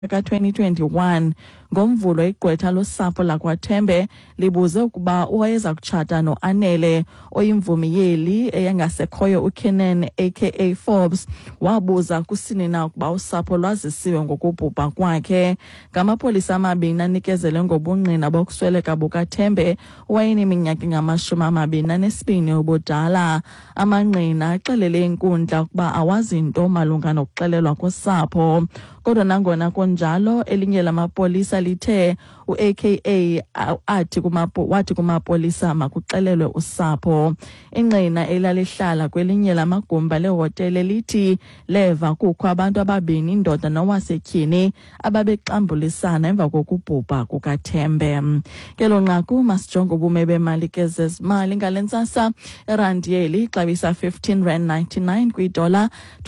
ka-2021 ngomvulo igqwetha losapho lakwaThembe libuze ukuba uwayeza kutshata noAnele oyimvumiyeli eyangasekhoyo uKenan aka Forbes wabuza kusini na ukuba usapho lwazisiwe ngokubhubha kwakhe. Ngamapolisa amabini anikezele ngobungqina bokusweleka bukaThembe owayeneminyaka engama-22 ubudala. Amangqina axelele inkundla ukuba awazi nto malunga nokuxelelwa kosapho. Kodwa nangona kunjalo elinye lamapolisa lithe uAKA wathi kumapolisa makuxelelwe usapho. Ingqina elalihlala kwelinye lamagumba lehotele lithi leva kukho abantu ababini indoda nowasetyhini ababexambulisana emva kokubhubha kukaThembe. Ngelo nqaku masijonge ubume bemali ke zezimali ngale ntsasa. Irandi yeli ixabisa R15.99 kwidola,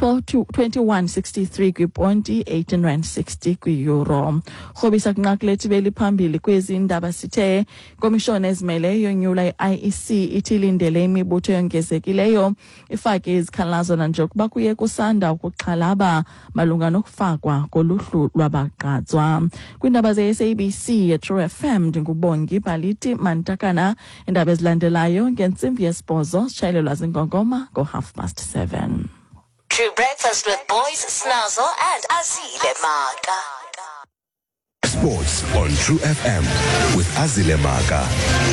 21.63 kwiponti, 18.60 kwi-euro. Rhobisa kunqaku lethi beliphambili kwezi ndaba sithe komishoni ezimeleyo yonyula i-IEC ithi ilindele imibutho yongezekileyo ifake izikhalazo nanje ukuba kuye kusanda ukuxhalaba malunga nokufakwa koluhlu lwabagqatswa. Kwindaba ze-SABC True FM ndingubongi Balithi Mantakana. Indaba ezilandelayo ngentsimbi yesibhozo sitshayelelwa zinkongoma ngo7:30. True Breakfast with Boys Snazzle and Azile Maka. Sports on True FM with Azile Maka.